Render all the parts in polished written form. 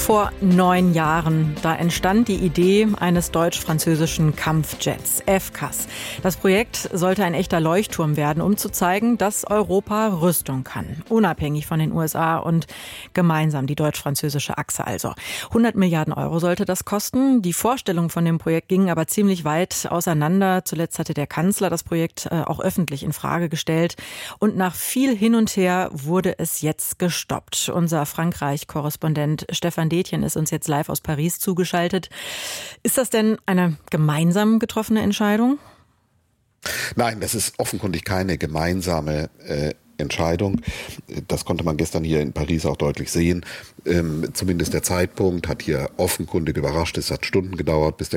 Vor 9 Jahren, da entstand die Idee eines deutsch-französischen Kampfjets, FCAS. Das Projekt sollte ein echter Leuchtturm werden, um zu zeigen, dass Europa Rüstung kann. Unabhängig von den USA und gemeinsam die deutsch-französische Achse also. 100 Milliarden Euro sollte das kosten. Die Vorstellungen von dem Projekt gingen aber ziemlich weit auseinander. Zuletzt hatte der Kanzler das Projekt auch öffentlich in Frage gestellt. Und nach viel hin und her wurde es jetzt gestoppt. Unser Frankreich-Korrespondent Stefan Detjen ist uns jetzt live aus Paris zugeschaltet. Ist das denn eine gemeinsam getroffene Entscheidung? Nein, das ist offenkundig keine gemeinsame Entscheidung. Das konnte man gestern hier in Paris auch deutlich sehen. Zumindest der Zeitpunkt hat hier offenkundig überrascht. Es hat Stunden gedauert, bis der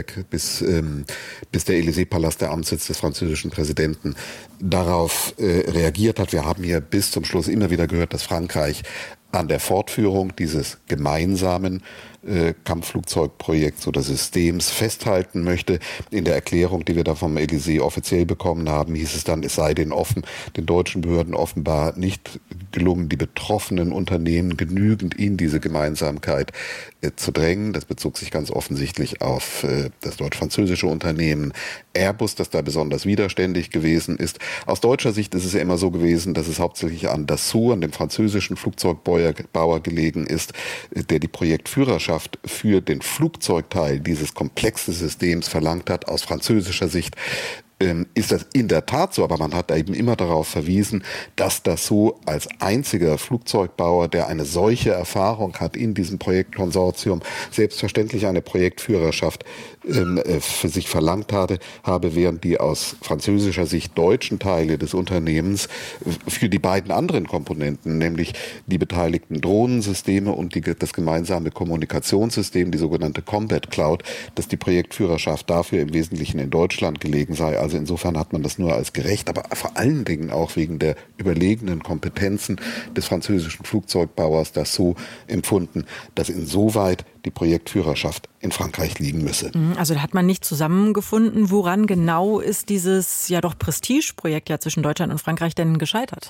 Élysée-Palast, der Amtssitz des französischen Präsidenten, darauf reagiert hat. Wir haben hier bis zum Schluss immer wieder gehört, dass Frankreich an der Fortführung dieses gemeinsamen Kampfflugzeugprojekts oder Systems festhalten möchte. In der Erklärung, die wir da vom Élysée offiziell bekommen haben, hieß es dann, es sei den deutschen Behörden offenbar nicht gelungen, die betroffenen Unternehmen genügend in diese Gemeinsamkeit zu drängen. Das bezog sich ganz offensichtlich auf das deutsch-französische Unternehmen Airbus, das da besonders widerständig gewesen ist. Aus deutscher Sicht ist es ja immer so gewesen, dass es hauptsächlich an Dassault, an dem französischen Flugzeugbauer gelegen ist, der die Projektführerschaft für den Flugzeugteil dieses komplexen Systems verlangt hat. Aus französischer Sicht ist das in der Tat so, aber man hat da eben immer darauf verwiesen, dass Dassault als einziger Flugzeugbauer, der eine solche Erfahrung hat in diesem Projektkonsortium, selbstverständlich eine Projektführerschaft für sich verlangt habe, während die aus französischer Sicht deutschen Teile des Unternehmens für die beiden anderen Komponenten, nämlich die beteiligten Drohnensysteme und das gemeinsame Kommunikationssystem, die sogenannte Combat Cloud, dass die Projektführerschaft dafür im Wesentlichen in Deutschland gelegen sei. Also insofern hat man das nur als gerecht, aber vor allen Dingen auch wegen der überlegenen Kompetenzen des französischen Flugzeugbauers Dassault empfunden, dass insoweit die Projektführerschaft in Frankreich liegen müsse. Also da hat man nicht zusammengefunden. Woran genau ist dieses ja doch Prestigeprojekt ja zwischen Deutschland und Frankreich denn gescheitert?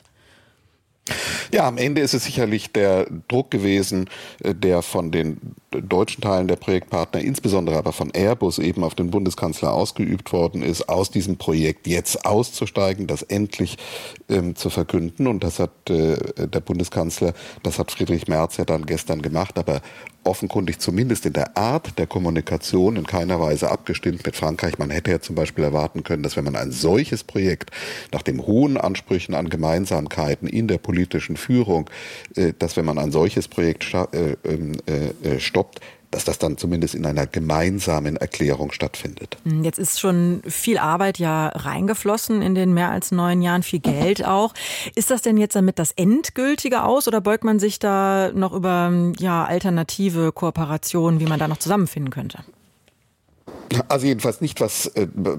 Ja, am Ende ist es sicherlich der Druck gewesen, der von den deutschen Teilen der Projektpartner, insbesondere aber von Airbus eben auf den Bundeskanzler ausgeübt worden ist, aus diesem Projekt jetzt auszusteigen, das endlich zu verkünden. Und das hat der Bundeskanzler, das hat Friedrich Merz ja dann gestern gemacht, aber offenkundig zumindest in der Art der Kommunikation in keiner Weise abgestimmt mit Frankreich. Man hätte ja zum Beispiel erwarten können, dass wenn man ein solches Projekt nach den hohen Ansprüchen an Gemeinsamkeiten in der politischen Führung, dass wenn man ein solches Projekt stoppt, dass das dann zumindest in einer gemeinsamen Erklärung stattfindet. Jetzt ist schon viel Arbeit ja reingeflossen in den mehr als 9 Jahren, viel Geld auch. Ist das denn jetzt damit das Endgültige aus oder beugt man sich da noch über alternative Kooperationen, wie man da noch zusammenfinden könnte? Also jedenfalls nicht, was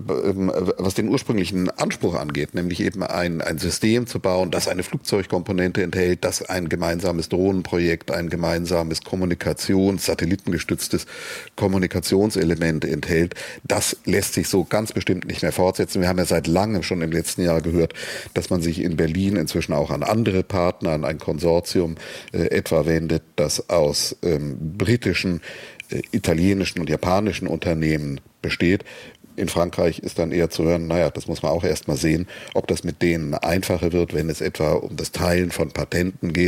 den ursprünglichen Anspruch angeht, nämlich eben ein System zu bauen, das eine Flugzeugkomponente enthält, das ein gemeinsames Drohnenprojekt, ein gemeinsames satellitengestütztes Kommunikationselement enthält. Das lässt sich so ganz bestimmt nicht mehr fortsetzen. Wir haben ja seit langem schon im letzten Jahr gehört, dass man sich in Berlin inzwischen auch an andere Partner, an ein Konsortium etwa wendet, das aus britischen, italienischen und japanischen Unternehmen besteht. In Frankreich ist dann eher zu hören, das muss man auch erst mal sehen, ob das mit denen einfacher wird, wenn es etwa um das Teilen von Patenten geht.